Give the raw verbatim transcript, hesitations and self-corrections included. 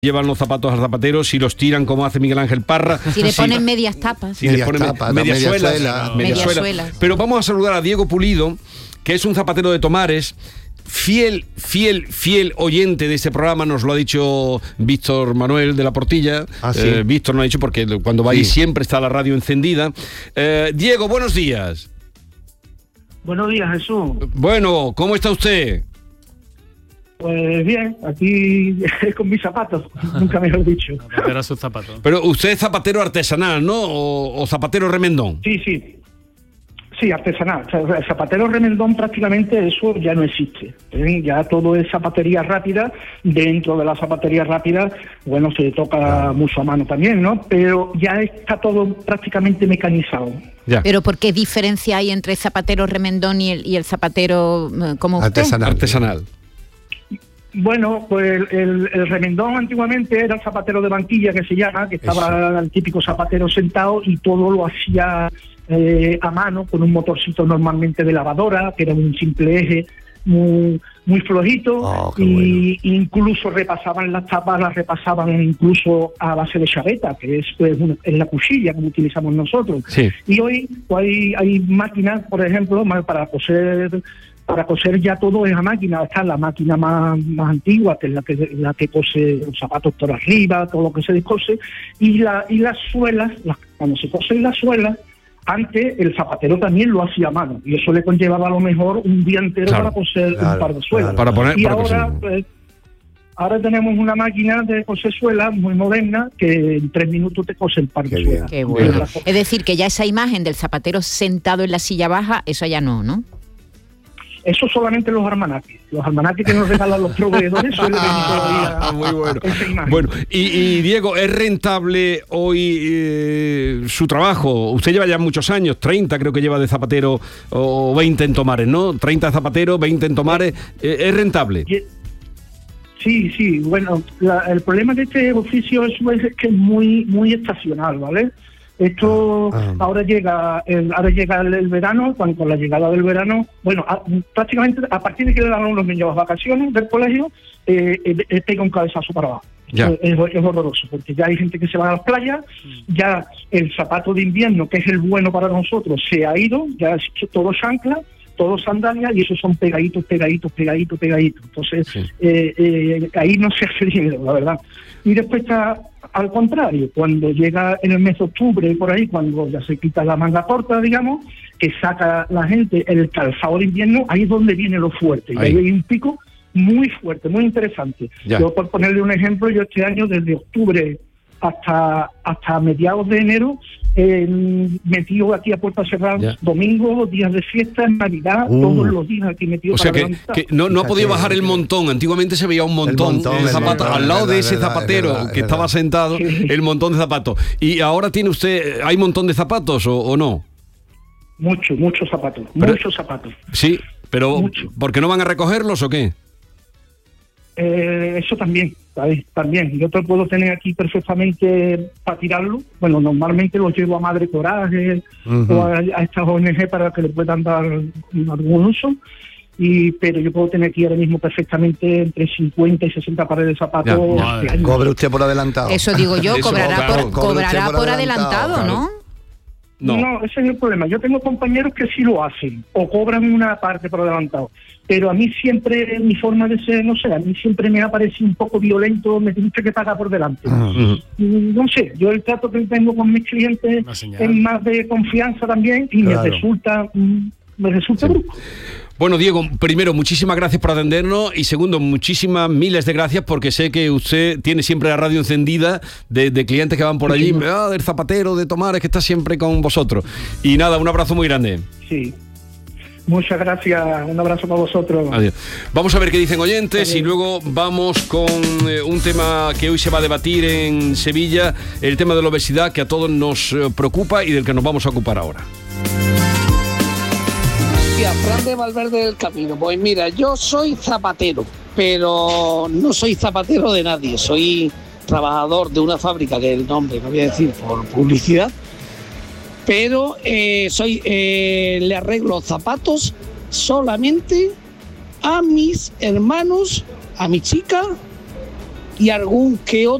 llevan los zapatos al zapatero, si los tiran como hace Miguel Ángel Parra. Si le ponen si, medias tapas. Si medias le ponen tapas, medias media suelas. Suela. Media media suela. suelas. Pero vamos a saludar a Diego Pulido, que es un zapatero de Tomares, fiel, fiel, fiel oyente de este programa, nos lo ha dicho Víctor Manuel de la Portilla. Ah, ¿sí? eh, Víctor nos ha dicho porque cuando va ahí sí. siempre está la radio encendida. Eh, Diego, buenos días. Buenos días, Jesús. Bueno, ¿cómo está usted? Pues bien, aquí con mis zapatos, nunca mejor dicho. Zapatero sus zapatos. Pero usted es zapatero artesanal, ¿no? O, o zapatero remendón. Sí, sí. Sí, artesanal. O sea, el zapatero remendón prácticamente eso ya no existe. ¿eh? Ya todo es zapatería rápida. Dentro de la zapatería rápida, bueno, se toca claro. mucho a mano también, ¿no? Pero ya está todo prácticamente mecanizado. Ya. Pero ¿por qué diferencia hay entre el zapatero remendón y el, y el zapatero como usted? Artesanal. Artesanal. Bueno, pues el, el, el remendón antiguamente era el zapatero de banquilla, que se llama, que estaba Eso. el típico zapatero sentado y todo lo hacía eh, a mano con un motorcito normalmente de lavadora, que era un simple eje muy, muy flojito, oh, y bueno. incluso repasaban las tapas, las repasaban incluso a base de chaveta, que es, pues, una, es la cuchilla como utilizamos nosotros. Sí. Y hoy pues, hay, hay máquinas, por ejemplo, para coser... Para coser ya todo es a máquina. Está la máquina más, más antigua, que es la que la que cose los zapatos por arriba, todo lo que se descose, y la y las suelas, las, cuando se cosen las suelas, antes el zapatero también lo hacía a mano, y eso le conllevaba a lo mejor un día entero claro, para coser claro, un par de suelas. Claro, para poner, y para ahora, pues, ahora tenemos una máquina de coser suelas muy moderna que en tres minutos te cose el par de suelas. Qué bueno. Es decir, que ya esa imagen del zapatero sentado en la silla baja, eso ya no, ¿no? Eso solamente los almanaques. Los almanaques que nos regalan los proveedores suelen venir todavía. Muy bueno. Bueno, y, y Diego, ¿es rentable hoy eh, su trabajo? Usted lleva ya muchos años, treinta creo que lleva de zapatero, o veinte en Tomares, ¿no? treinta de zapatero, veinte en Tomares. Eh, ¿Es rentable? Sí, sí. Bueno, la, el problema de este oficio es, es que es muy, muy estacional, ¿vale? Esto ah, ah. ahora llega el, ahora llega el, el verano, cuando con la llegada del verano, bueno, a, prácticamente a partir de que le dan los niños las vacaciones del colegio, eh, eh, pega un cabezazo para abajo. Es, es, es horroroso, porque ya hay gente que se va a las playas, ya el zapato de invierno, que es el bueno para nosotros, se ha ido, ya es todo chancla, todo sandalias, y esos son pegaditos, pegaditos, pegaditos, pegaditos. Entonces, sí. eh, eh, ahí no se hace dinero, la verdad. Y después está al contrario, cuando llega en el mes de octubre, por ahí, cuando ya se quita la manga corta, digamos, que saca la gente el calzado de invierno, ahí es donde viene lo fuerte. Ahí. Y ahí hay un pico muy fuerte, muy interesante. Ya. Yo, por ponerle un ejemplo, yo este año, desde octubre hasta hasta mediados de enero, eh, metido aquí a puerta cerrada, ya. domingo, días de fiesta, Navidad, uh. todos los días aquí metido. O sea que, que no, no ha podido bajar el montón. Antiguamente se veía un montón, montón de zapatos al lado de ese verdad, zapatero verdad, que verdad. estaba sentado, sí. el montón de zapatos. Y ahora tiene usted, ¿hay montón de zapatos o, o no? Muchos, muchos zapatos, pero, muchos zapatos. Sí, pero Mucho. ¿por qué no van a recogerlos o qué? Eh, eso también, ¿sabes? También. Yo te puedo tener aquí perfectamente para tirarlo. Bueno, normalmente los llevo a Madre Coraje uh-huh. o a, a estas O N G para que le puedan dar algún uso. Y, pero yo puedo tener aquí ahora mismo perfectamente entre cincuenta y sesenta pares de zapatos. Ya, cobre usted por adelantado. Eso digo yo, Eso, cobrará, claro, por, cobrará por, por adelantado, claro. ¿no? No. no, ese es el problema. Yo tengo compañeros que sí lo hacen o cobran una parte por adelantado. Pero a mí siempre, mi forma de ser, no sé, a mí siempre me ha parecido un poco violento, me tienes que pagar por delante. Uh-huh. No sé, yo el trato que tengo con mis clientes es más de confianza también y claro. me resulta, me resulta sí. brusco. Bueno, Diego, primero, muchísimas gracias por atendernos y segundo, muchísimas miles de gracias porque sé que usted tiene siempre la radio encendida de, de clientes que van por allí, sí. ah, del zapatero, de Tomares, que está siempre con vosotros. Y nada, un abrazo muy grande. Sí. Muchas gracias, un abrazo para vosotros. Adiós. Vamos a ver qué dicen oyentes Adiós. Y luego vamos con eh, un tema que hoy se va a debatir en Sevilla, el tema de la obesidad que a todos nos eh, preocupa y del que nos vamos a ocupar ahora. Fran de Valverde del Camino. Pues mira, yo soy zapatero, pero no soy zapatero de nadie, soy trabajador de una fábrica, que el nombre no voy a decir por publicidad, pero eh, soy eh, le arreglo zapatos solamente a mis hermanos, a mi chica y algún que otro